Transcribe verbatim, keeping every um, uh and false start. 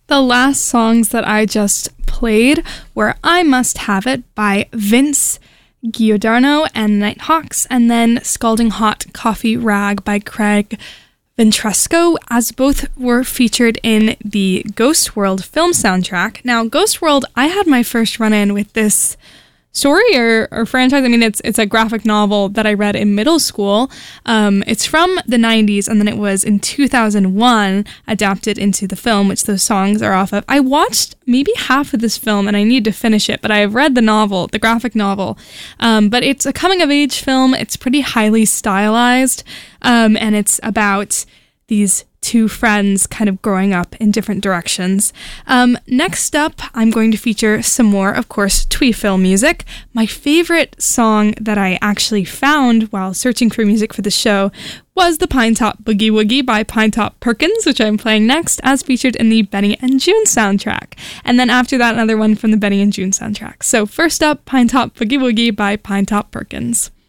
The last songs that I just played were I Must Have It by Vince Giordano and Nighthawks, and then Scalding Hot Coffee Rag by Craig Ventresco, as both were featured in the Ghost World film soundtrack. Now, Ghost World, I had my first run-in with this story or, or franchise. I mean, it's it's a graphic novel that I read in middle school. Um, it's from the nineties, and then it was in two thousand one adapted into the film, which those songs are off of. I watched maybe half of this film, and I need to finish it, but I have read the novel, the graphic novel. Um, but it's a coming-of-age film. It's pretty highly stylized, um, and it's about these two friends kind of growing up in different directions. Um, next up, I'm going to feature some more, of course, Twee-Fil music. My favorite song that I actually found while searching for music for the show was the Pinetop Boogie Woogie by Pinetop Perkins, which I'm playing next, as featured in the Benny and June soundtrack. And then after that, another one from the Benny and June soundtrack. So first up, Pinetop Boogie Woogie by Pinetop Perkins.